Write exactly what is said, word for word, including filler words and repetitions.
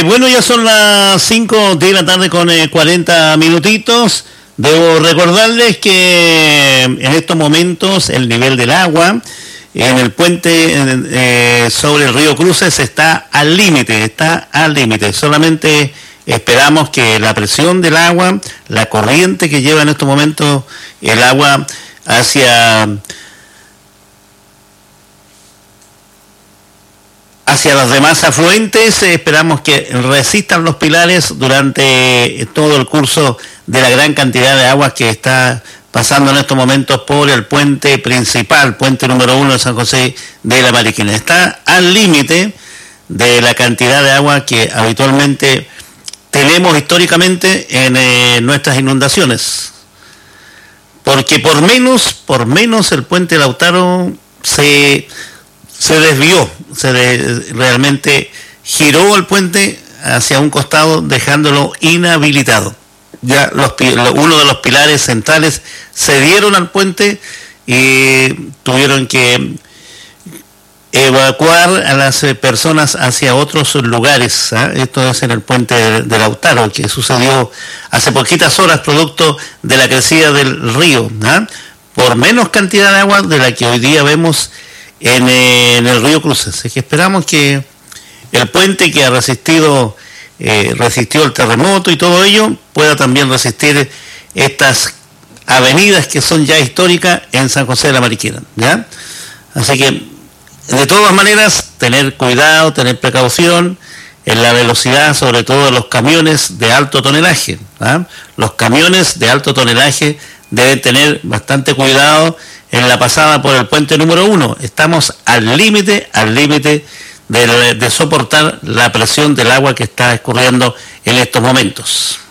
bueno, ya son las cinco de la tarde con eh, cuarenta minutitos. Debo recordarles que en estos momentos el nivel del agua en el puente eh, sobre el río Cruces está al límite, está al límite. Solamente esperamos que la presión del agua, la corriente que lleva en estos momentos el agua hacia... hacia los demás afluentes, eh, esperamos que resistan los pilares durante todo el curso de la gran cantidad de agua que está pasando en estos momentos por el puente principal, puente número uno de San José de la Mariquina. Está al límite de la cantidad de agua que habitualmente tenemos históricamente en eh, nuestras inundaciones. Porque por menos, por menos el puente Lautaro se... se desvió, se de, realmente giró el puente hacia un costado dejándolo inhabilitado. Ya los, uno de los pilares centrales cedieron al puente y tuvieron que evacuar a las personas hacia otros lugares. ¿eh? Esto es en el puente de, de Lautaro, que sucedió hace poquitas horas producto de la crecida del río, ¿eh? por menos cantidad de agua de la que hoy día vemos En, eh, en el río Cruces. Es que esperamos que el puente que ha resistido eh, resistió el terremoto y todo ello pueda también resistir estas avenidas que son ya históricas en San José de la Mariquina, ¿ya? Así que de todas maneras tener cuidado, tener precaución en la velocidad, sobre todo de los camiones de alto tonelaje, ¿ah? Los camiones de alto tonelaje deben tener bastante cuidado en la pasada por el puente número uno. Estamos al límite, al límite de, de soportar la presión del agua que está escurriendo en estos momentos.